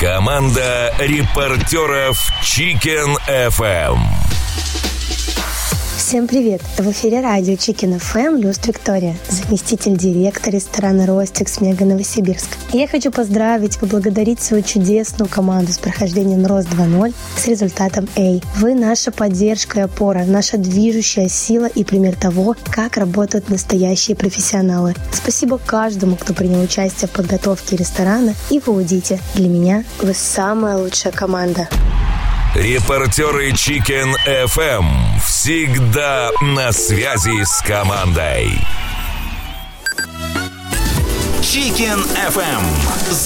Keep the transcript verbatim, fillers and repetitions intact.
Команда репортеров Chicken эф эм. Всем привет! В эфире радио Chicken эф эм, Люст Виктория, заместитель директора ресторана «Ростикс» Мега Новосибирск. И я хочу поздравить, поблагодарить свою чудесную команду с прохождением Рост два ноль с результатом A. Вы наша поддержка и опора, наша движущая сила и пример того, как работают настоящие профессионалы. Спасибо каждому, кто принял участие в подготовке ресторана и в аудите. Для меня вы самая лучшая команда. Репортеры Chicken эф эм всегда на связи с командой. Chicken эф эм.